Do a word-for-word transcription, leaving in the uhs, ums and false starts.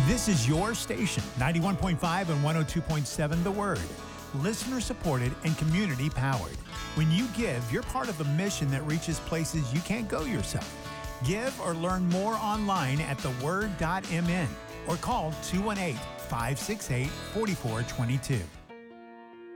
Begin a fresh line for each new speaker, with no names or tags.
This is your station, ninety-one point five and one oh two point seven The Word. Listener supported and community powered. When you give, you're part of a mission that reaches places you can't go yourself. Give or learn more online at the word dot m n or call two one eight, five six eight, four four two two.